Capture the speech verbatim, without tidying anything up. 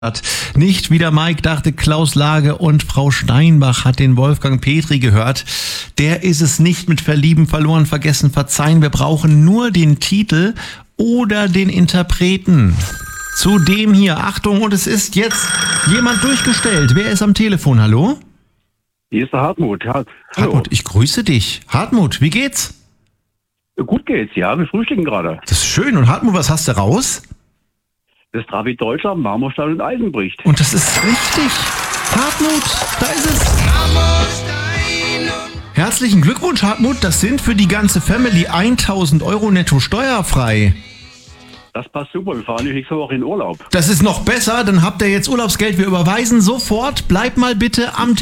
hat. Nicht wie der Mike dachte, Klaus Lage und Frau Steinbach hat den Wolfgang Petri gehört. Der ist es nicht mit Verlieben, verloren, vergessen, verzeihen. Wir brauchen nur den Titel oder den Interpreten. Zu dem hier, Achtung, und es ist jetzt jemand durchgestellt. Wer ist am Telefon? Hallo? Hier ist der Hartmut. Ja, Hartmut, ich grüße dich. Hartmut, wie geht's? gut geht's, ja. Wir frühstücken gerade. Das ist schön. Und Hartmut, was hast du raus? Das Trabi Deutschland, Marmorstein und Eisenbricht. Und das ist richtig. Hartmut, da ist es. Herzlichen Glückwunsch, Hartmut. Das sind für die ganze Family tausend Euro netto steuerfrei. Das passt super. Wir fahren nächste Woche in Urlaub. Das ist noch besser. Dann habt ihr jetzt Urlaubsgeld. Wir überweisen sofort. Bleib mal bitte am Telefon.